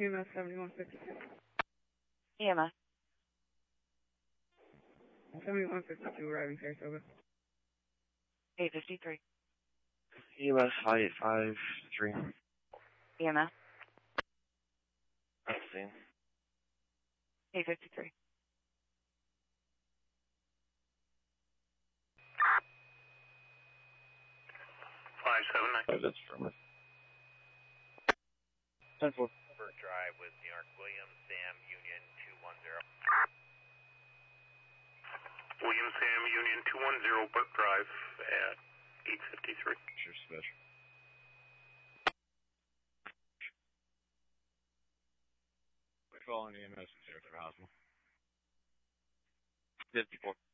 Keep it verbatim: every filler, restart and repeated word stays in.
E M S seventy-one fifty-two. E M S. seventy-one fifty-two, arriving Saratoga. eight fifty-three. E M S five eight five three. E M S. That's the scene. eight fifty-three. five seven nine. Oh, that's from it. ten four. Burt Drive with New York William Sam Union two one zero. William Sam Union two one zero Burt Drive at eight fifty-three. Sure, special. We're calling E M S in Saratoga Hospital. fifty-four.